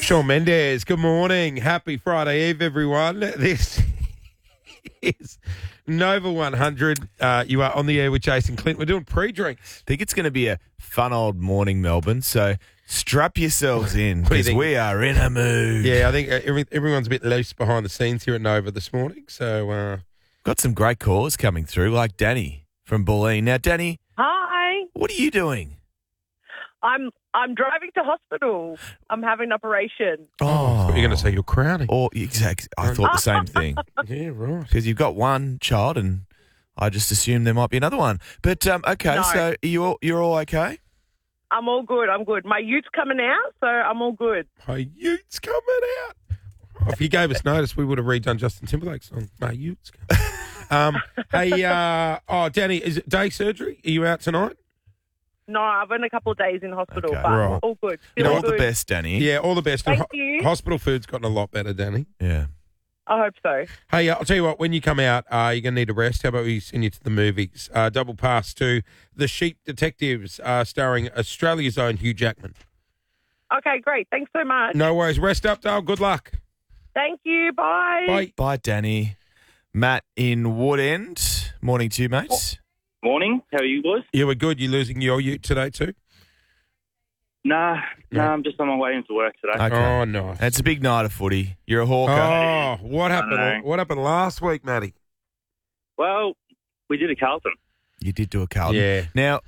Shawn Mendes, good morning. Happy Friday Eve, everyone. This is Nova 100. You are on the air with Jason Clint. We're doing pre-drinks. I think it's going to be a fun old morning, Melbourne, so strap yourselves in What do you because think? we are in a mood. Yeah, I think everyone's a bit loose behind the scenes here at Nova this morning. So, Got some great calls coming through, like Danny from Bulleen. Now, Danny, Hi. what are you doing? I'm driving to hospital. I'm having an operation. oh, you're going to say you're crowning. Exactly. I thought the same thing Yeah, right. because you've got one child and I just assumed there might be another one. But, okay, No. so you're all okay? I'm all good. I'm good. My youth's coming out, so I'm all good. My Utes coming out. If you gave us notice, we would have redone Justin Timberlake's song. My Utes coming out. Danny, is it day surgery? Are you out tonight? No, I've been a couple of days in hospital, Okay. but Right. all good. You know All All the good. best, Danny. Yeah, all the best. Thank you. Hospital food's gotten a lot better, Danny. Yeah. I hope so. Hey, I'll tell you what, when you come out, you're going to need a rest. How about we send you to the movies? Double pass to The Sheep Detectives, starring Australia's own Hugh Jackman. Okay, great. Thanks so much. No worries. Rest up, Dale. Good luck. Thank you. Bye. Bye. Bye, Danny. Matt in Woodend. Morning to you, mate. Morning. How are you boys? You were good. You losing your ute today too? Nah, No. I'm just on my way into work today. Okay. Oh, nice. It's a big night of footy. You're a hawker. Oh, what I happened? know. What happened last week, Matty? Well, we did a Carlton. You did do a Carlton. Yeah. Now,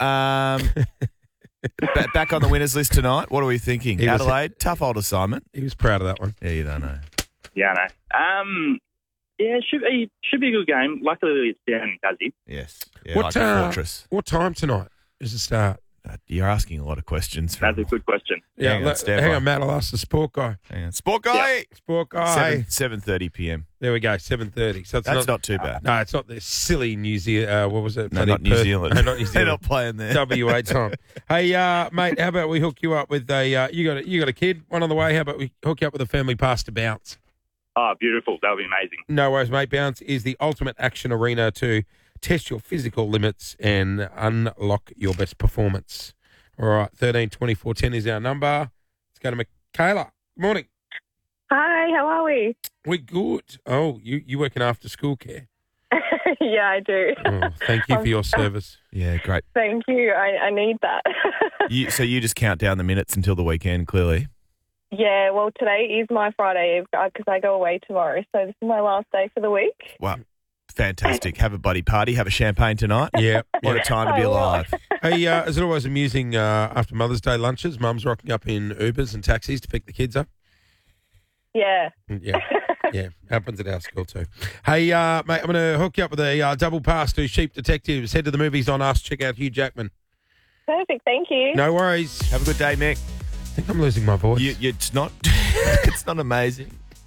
back on the winners list tonight. What are we thinking? He was- Adelaide, tough old assignment. He was proud of that one. Yeah, you don't know. Yeah, I know. Yeah, it should be a good game. Luckily, it's down in Tassie. Yes. Yeah, What, like a fortress. What time tonight is the start? You're asking a lot of questions. That's a good question. Yeah, Hang on, stand hang by. on, Matt. I'll ask the sport guy. Hang on. Sport guy. Sport guy. 7:30 p.m. There we go. 7:30. So it's That's not too bad. No, it's not the silly New Zealand. What was it? No, Bloody not New Perth- Zealand. No, not New They're Zealand. not playing there. WA time. Hey, mate, how about we hook you up with a? You got a kid, one on the way. How about we hook you up with a family pass to Bounce? Oh, beautiful. That would be amazing. No worries, mate. Bounce is the ultimate action arena to test your physical limits and unlock your best performance. All right, 13 24 10 is our number. Let's go to Michaela. Good morning. Hi, how are we? We're good. Oh, you working after school care? Yeah, I do. Oh, thank you for your service. Yeah, great. Thank you. I need that. So you just count down the minutes until the weekend, clearly. Yeah, well, today is my Friday Eve because I go away tomorrow. So this is my last day for the week. Wow. Fantastic. Have a buddy party. Have a champagne tonight. Yeah. What a time to be I will. alive. Hey, is it always amusing after Mother's Day lunches? Mum's rocking up in Ubers and taxis to pick the kids up. Yeah. Yeah, yeah, happens at our school too. Hey, mate, I'm going to hook you up with a double pass to Sheep Detectives. Head to the movies on us. Check out Hugh Jackman. Perfect. Thank you. No worries. Have a good day, Mick. I think I'm losing my voice. It's not. It's not amazing.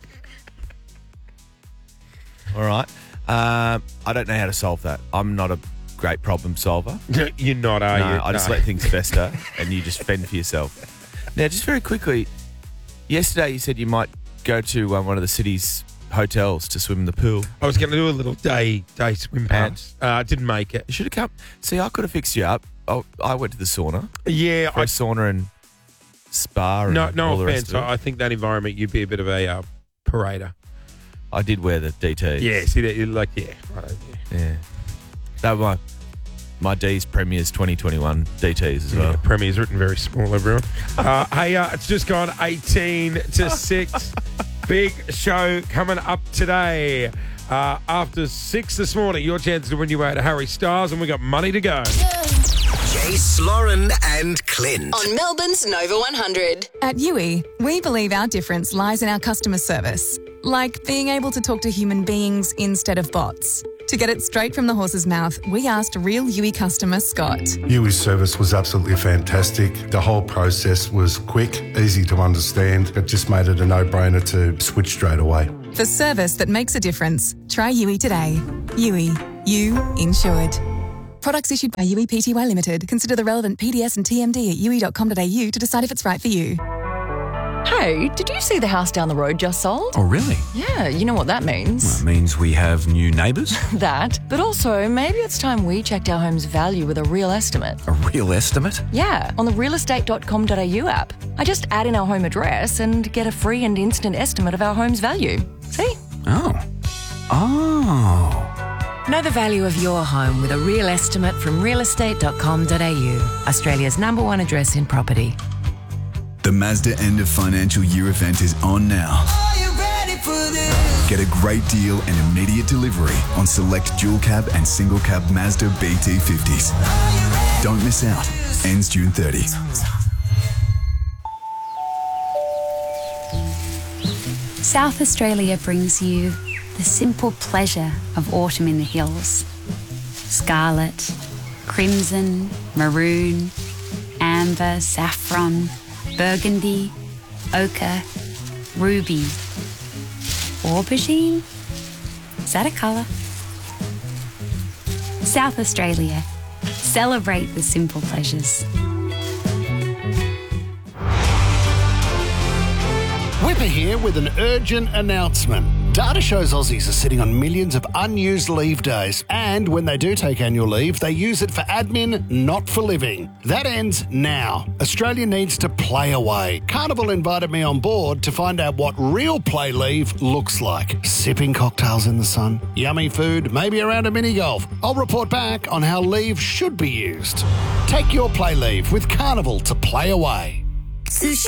All right. I don't know how to solve that. I'm not a great problem solver. You're not, are No, you? I just let things fester, and you just fend for yourself. Now, just very quickly, yesterday you said you might go to one of the city's hotels to swim in the pool. I was going to do a little day swim pass. Didn't make it. You should have come. See, I could have fixed you up. I went to the sauna. Yeah, For a sauna and spa and no all the rest offense. of it. I think that environment you'd be a bit of a parader. I did wear the DTs. Yeah, see that? You're like, yeah, right, yeah. Yeah. They were my D's Premiers 2021 DTs as well. Yeah, Premier's written very small, everyone. Hey, it's just gone 18 to 6. Big show coming up today. After 6 this morning, your chance to win your way to Harry Styles, and we got money to go. Jace, Lauren and Clint. On Melbourne's Nova 100. At Yui, we believe our difference lies in our customer service, like being able to talk to human beings instead of bots. To get it straight from the horse's mouth, we asked real Yui customer Scott. Yui's service was absolutely fantastic. The whole process was quick, easy to understand. It just made it a no-brainer to switch straight away. For service that makes a difference, try Yui today. Yui, you insured. Products issued by Yui Pty Limited. Consider the relevant PDS and TMD at yui.com.au to decide if it's right for you. Hey, did you see the house down the road just sold? Oh, really? Yeah, you know what that means. Well, it means we have new neighbours. That, but also maybe it's time we checked our home's value with a real estimate. A real estimate? Yeah, on the realestate.com.au app. I just add in our home address and get a free and instant estimate of our home's value. See? Oh. Know the value of your home with a real estimate from realestate.com.au, Australia's #1 address in property. The Mazda end of financial year event is on now. Are you ready for this? Get a great deal and immediate delivery on select dual cab and single cab Mazda BT50s. Don't miss out. Ends June 30. South Australia brings you the simple pleasure of autumn in the hills. Scarlet, crimson, maroon, amber, saffron, burgundy, ochre, ruby, aubergine? Is that a colour? South Australia. Celebrate the simple pleasures. Whipper here with an urgent announcement. Data shows Aussies are sitting on millions of unused leave days, and when they do take annual leave, they use it for admin, not for living. That ends now. Australia needs to play away. Carnival invited me on board to find out what real play leave looks like. Sipping cocktails in the sun, yummy food, maybe around a mini golf. I'll report back on how leave should be used. Take your play leave with Carnival to play away. Sushi.